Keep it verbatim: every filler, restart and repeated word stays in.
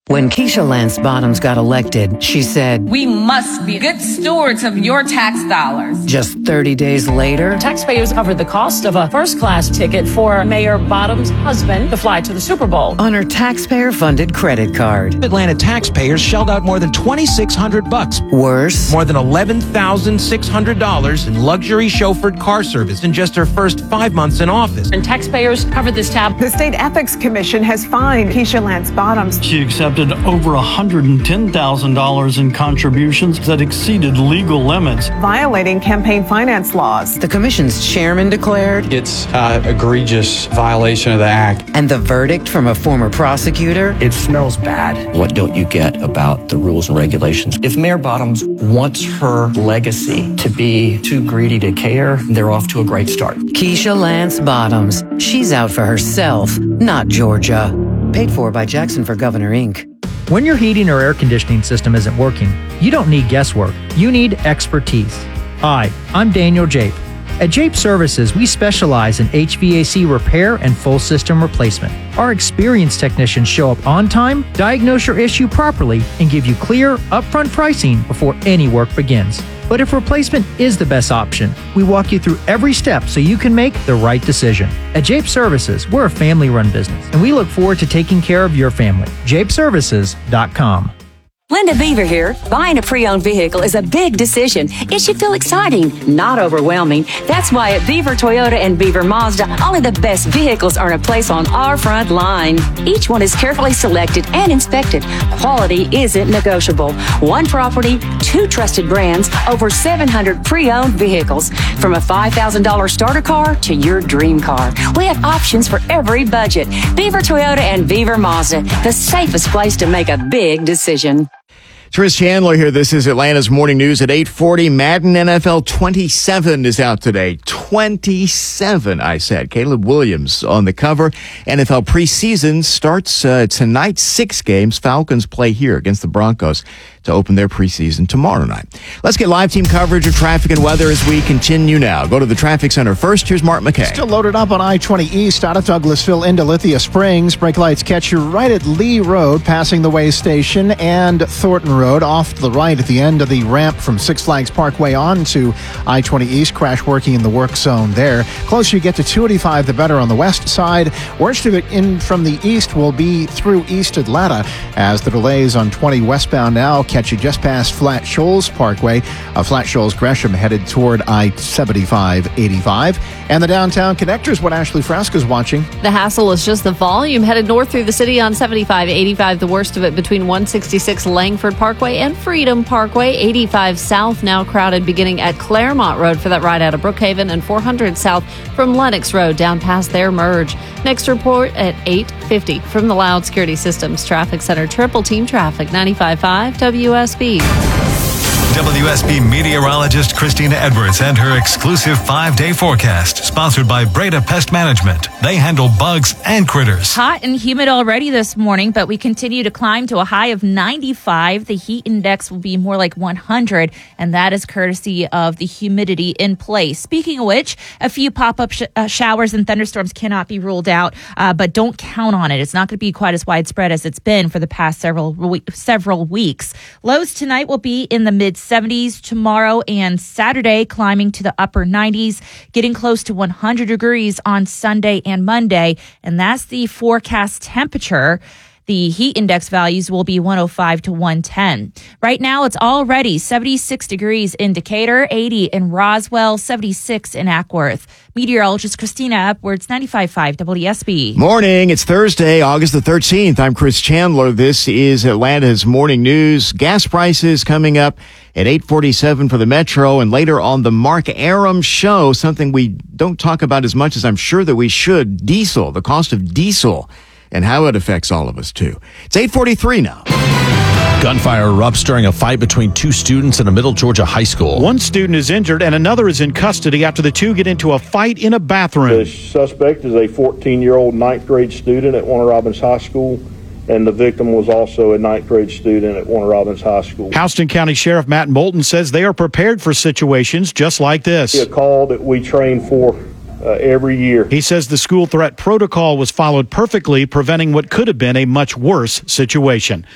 When Keisha Lance Bottoms got elected, she said, "We must be good stewards of your tax dollars." Just thirty days later, taxpayers covered the cost of a first-class ticket for Mayor Bottoms' husband to fly to the Super Bowl on her taxpayer-funded credit card. Atlanta taxpayers shelled out more than twenty-six hundred bucks. Worse, more than eleven thousand six hundred dollars in luxury chauffeured car service in just her first five months in office. And taxpayers covered this tab. The State Ethics Commission has fined Keisha Lance Bottoms. She accepted over one hundred ten thousand dollars in contributions that exceeded legal limits, violating campaign finance laws. The commission's chairman declared it's an egregious violation of the act. And the verdict from a former prosecutor? It smells bad. What don't you get about the rules and regulations? If Mayor Bottoms wants her legacy to be too greedy to care, they're off to a great start. Keisha Lance Bottoms. She's out for herself, not Georgia. Paid for by Jackson for Governor, Incorporated. When your heating or air conditioning system isn't working, you don't need guesswork. You need expertise. Hi, I'm Daniel Jape. At Jape Services, we specialize in H V A C repair and full system replacement. Our experienced technicians show up on time, diagnose your issue properly, and give you clear, upfront pricing before any work begins. But if replacement is the best option, we walk you through every step so you can make the right decision. At Jape Services, we're a family-run business, and we look forward to taking care of your family. Jape Services dot com. Linda Beaver here. Buying a pre-owned vehicle is a big decision. It should feel exciting, not overwhelming. That's why at Beaver Toyota and Beaver Mazda, only the best vehicles earn a place on our front line. Each one is carefully selected and inspected. Quality isn't negotiable. One property, two trusted brands, over seven hundred pre-owned vehicles. From a five thousand dollars starter car to your dream car. We have options for every budget. Beaver Toyota and Beaver Mazda, the safest place to make a big decision. Chris Chandler here. This is Atlanta's Morning News at eight forty. Madden N F L twenty-seven is out today. twenty-seven, I said. Caleb Williams on the cover. N F L preseason starts uh, tonight. Six games. Falcons play here against the Broncos to open their preseason tomorrow night. Let's get live team coverage of traffic and weather as we continue now. Go to the traffic center first. Here's Mark McKay. Still loaded up on I twenty East out of Douglasville into Lithia Springs. Brake lights catch you right at Lee Road, passing the Way Station, and Thornton Road off to the right at the end of the ramp from Six Flags Parkway on to I twenty East. Crash working in the work zone there. Closer you get to two eighty-five, the better on the west side. Worst of it in from the east will be through East Atlanta as the delays on twenty westbound now catch you just past Flat Shoals Parkway. Uh, Flat Shoals Gresham headed toward I seventy-five eighty-five. And the downtown connector is what Ashley Frasca's watching. The hassle is just the volume headed north through the city on seventy-five eighty-five. The worst of it between one sixty-six Langford Parkway and Freedom Parkway. eighty-five south now crowded beginning at Claremont Road for that ride out of Brookhaven, and four hundred south from Lennox Road down past their merge. Next report at eight fifty from the Loud Security Systems Traffic Center. Triple Team Traffic, ninety-five point five W S B. W S B meteorologist Christina Edwards and her exclusive five-day forecast, sponsored by Breda Pest Management. They handle bugs and critters. Hot and humid already this morning, but we continue to climb to a high of ninety-five. The heat index will be more like one hundred, and that is courtesy of the humidity in place. Speaking of which, a few pop-up sh- uh, showers and thunderstorms cannot be ruled out, uh, but don't count on it. It's not going to be quite as widespread as it's been for the past several we- several weeks. Lows tonight will be in the mid seventies, tomorrow and Saturday climbing to the upper nineties, getting close to one hundred degrees on Sunday and Monday, and that's the forecast temperature. The heat index values will be one oh five to one ten. Right now, it's already seventy-six degrees in Decatur, eighty in Roswell, seventy-six in Ackworth. Meteorologist Christina Edwards, ninety-five point five W S B. Morning. It's Thursday, August the thirteenth. I'm Chris Chandler. This is Atlanta's Morning News. Gas prices coming up at eight forty-seven for the Metro, and later on the Mark Aram Show, something we don't talk about as much as I'm sure that we should, diesel, the cost of diesel, and how it affects all of us, too. It's eight forty-three now. Gunfire erupts during a fight between two students in a Middle Georgia high school. One student is injured and another is in custody after the two get into a fight in a bathroom. The suspect is a fourteen-year-old ninth grade student at Warner Robins High School, and the victim was also a ninth grade student at Warner Robins High School. Houston County Sheriff Matt Moulton says they are prepared for situations just like this. A call that we train for Uh, every year. He says the school threat protocol was followed perfectly, preventing what could have been a much worse situation.